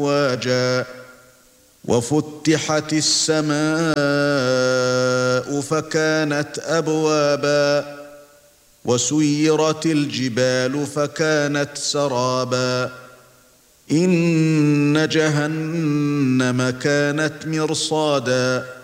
أفواجا وفتحت السماء فكانت أبوابا وسيرت الجبال فكانت سرابا إن جهنم كانت مرصادا